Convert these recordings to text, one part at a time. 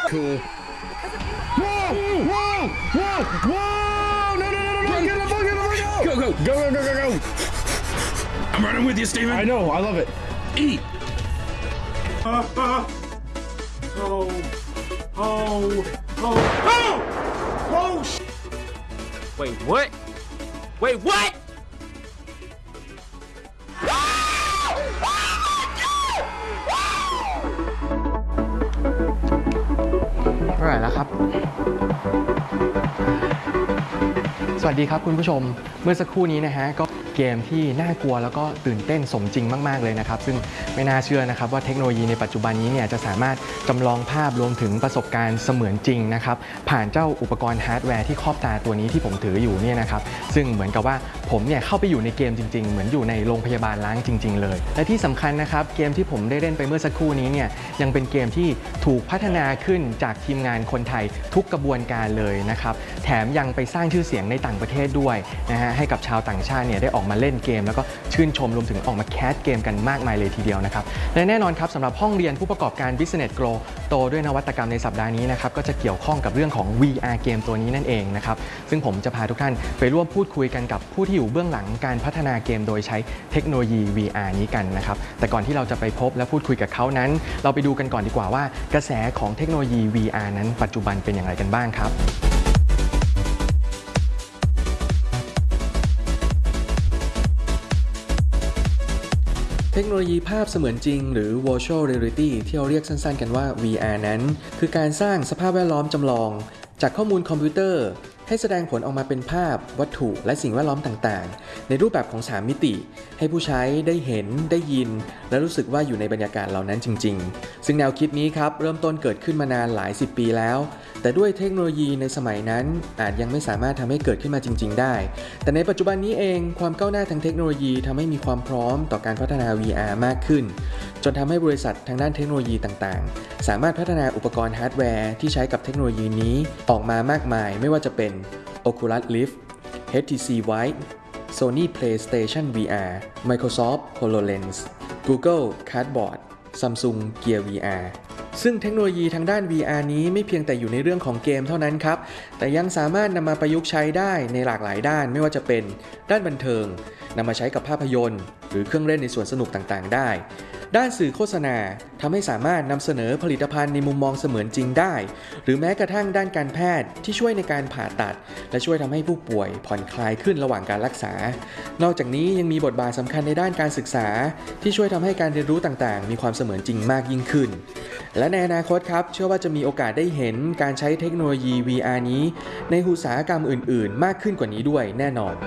cool. Whoa! Whoa! Whoa! Whoa! No! Get the fuck out! Go! I'm running with you, Steven. I know. I love it. Eat. Wait, what? Wait, what? เท่าไหร่แล้วครับสวัสดีครับคุณผู้ชมเมื่อสักครู่นี้นะฮะก็เกมที่น่ากลัวแล้วก็ตื่นเต้นสมจริงมากๆเลยนะครับซึ่งไม่น่าเชื่อนะครับว่าเทคโนโลยีในปัจจุบันนี้เนี่ยจะสามารถจำลองภาพรวมถึงประสบการณ์เสมือนจริงนะครับผ่านเจ้าอุปกรณ์ฮาร์ดแวร์ที่ครอบตาตัวนี้ที่ผมถืออยู่เนี่ยนะครับซึ่งเหมือนกับว่าผมเนี่ยเข้าไปอยู่ในเกมจริงๆเหมือนอยู่ในโรงพยาบาลล้างจริงๆเลยและที่สำคัญนะครับเกมที่ผมได้เล่นไปเมื่อสักครู่นี้เนี่ยยังเป็นเกมที่ถูกพัฒนาขึ้นจากทีมงานคนไทยทุกกระบวนการเลยนะครับแถมยังไปสร้างชื่อเสียงในต่างประเทศด้วยนะฮะให้กับชาวต่างชาติเนี่ยได้ออกมาเล่นเกมแล้วก็ชื่นชมรวมถึงออกมาแคสเกมกันมากมายเลยทีเดียวนะครับและแน่นอนครับสำหรับห้องเรียนผู้ประกอบการ Business Grow โตด้วยนวัตกรรมในสัปดาห์นี้นะครับก็จะเกี่ยวข้องกับเรื่องของ VR เกมตัวนี้นั่นเองนะครับซึ่งผมจะพาทุกท่านไปร่วมพูดคุยกันกับผู้ที่อยู่เบื้องหลังการพัฒนาเกมโดยใช้เทคโนโลยี VR นี้กันนะครับแต่ก่อนที่เราจะไปพบและพูดคุยกับเขานั้นเราไปดูกันก่อนดีกว่าว่ากระแสของเทคโนโลยี VR นั้นปัจจุบันเป็นอย่างไรกันบ้างครับเทคโนโลยีภาพเสมือนจริงหรือ Virtual Reality ที่เราเรียกสั้นๆกันว่า VR นั้นคือการสร้างสภาพแวดล้อมจำลองจากข้อมูลคอมพิวเตอร์ให้แสดงผลออกมาเป็นภาพวัตถุและสิ่งแวดล้อมต่างๆในรูปแบบของ3มิติให้ผู้ใช้ได้เห็นได้ยินและรู้สึกว่าอยู่ในบรรยากาศเหล่านั้นจริงๆซึ่งแนวคิดนี้ครับเริ่มต้นเกิดขึ้นมานานหลาย10ปีแล้วแต่ด้วยเทคโนโลยีในสมัยนั้นอาจยังไม่สามารถทำให้เกิดขึ้นมาจริงๆได้แต่ในปัจจุบันนี้เองความก้าวหน้าทางเทคโนโลยีทำให้มีความพร้อมต่อการพัฒนา VR มากขึ้นจนทำให้บริษัททางด้านเทคโนโลยีต่างๆสามารถพัฒนาอุปกรณ์ฮาร์ดแวร์ที่ใช้กับเทคโนโลยีนี้ออกมามากมายไม่ว่าจะเป็นOculus Rift, HTC Vive, Sony PlayStation VR, Microsoft HoloLens, Google Cardboard, Samsung Gear VR ซึ่งเทคโนโลยีทางด้าน VR นี้ไม่เพียงแต่อยู่ในเรื่องของเกมเท่านั้นครับแต่ยังสามารถนำมาประยุกต์ใช้ได้ในหลากหลายด้านไม่ว่าจะเป็นด้านบันเทิงนำมาใช้กับภาพยนตร์หรือเครื่องเล่นในสวนสนุกต่างๆได้ด้านสื่อโฆษณาทำให้สามารถนำเสนอผลิตภัณฑ์ในมุมมองเสมือนจริงได้หรือแม้กระทั่งด้านการแพทย์ที่ช่วยในการผ่าตัดและช่วยทำให้ผู้ป่วยผ่อนคลายขึ้นระหว่างการรักษานอกจากนี้ยังมีบทบาทสำคัญในด้านการศึกษาที่ช่วยทำให้การเรียนรู้ต่างๆมีความเสมือนจริงมากยิ่งขึ้นและในอนาคตครับเชื่อว่าจะมีโอกาสได้เห็นการใช้เทคโนโลยี VR นี้ในอุตสาหกรรมอื่นๆมากขึ้นกว่านี้ด้วยแน่นอน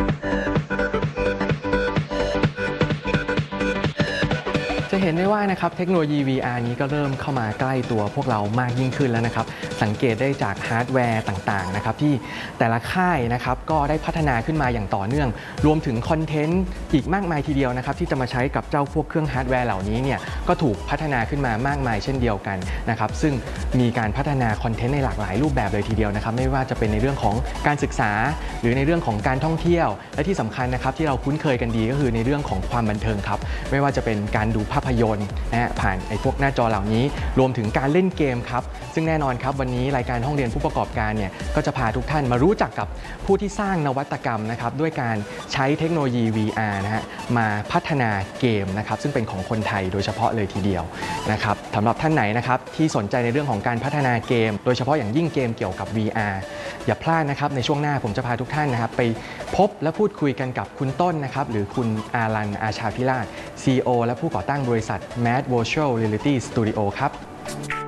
จะเห็นได้ว่านะครับเทคโนโลยี VR นี้ก็เริ่มเข้ามาใกล้ตัวพวกเรามากยิ่งขึ้นแล้วนะครับสังเกตได้จากฮาร์ดแวร์ต่างๆนะครับที่แต่ละค่ายนะครับก็ได้พัฒนาขึ้นมาอย่างต่อเนื่องรวมถึงคอนเทนต์อีกมากมายทีเดียวนะครับที่จะมาใช้กับเจ้าพวกเครื่องฮาร์ดแวร์เหล่านี้เนี่ยก็ถูกพัฒนาขึ้นมามากมายเช่นเดียวกันนะครับซึ่งมีการพัฒนาคอนเทนต์ในหลากหลายรูปแบบเลยทีเดียวนะครับไม่ว่าจะเป็นในเรื่องของการศึกษาหรือในเรื่องของการท่องเที่ยวและที่สำคัญนะครับที่เราคุ้นเคยกันดีก็คือในเรื่องของความบันเทิงครับไม่ว่าจะเป็นการดูภาพยนตร์นะฮะผ่านไอ้พวกหน้าจอเหล่านี้รวมถึงการเล่นเกมครับซึ่งแน่นอนครับวันนี้รายการห้องเรียนผู้ประกอบการเนี่ยก็จะพาทุกท่านมารู้จักกับผู้ที่สร้างนวัตกรรมนะครับด้วยการใช้เทคโนโลยี VR นะฮะมาพัฒนาเกมนะครับซึ่งเป็นของคนไทยโดยเฉพาะเลยทีเดียวนะครับสำหรับท่านไหนนะครับที่สนใจในเรื่องของการพัฒนาเกมโดยเฉพาะอย่างยิ่งเกมเกี่ยวกับ VR อย่าพลาดนะครับในช่วงหน้าผมจะพาทุกท่านนะครับไปพบและพูดคุยกันกับคุณต้นนะครับหรือคุณอารันอาชาพิราช CEO และผู้ก่อตั้งบริษัท Mad Virtual Reality Studio ครับ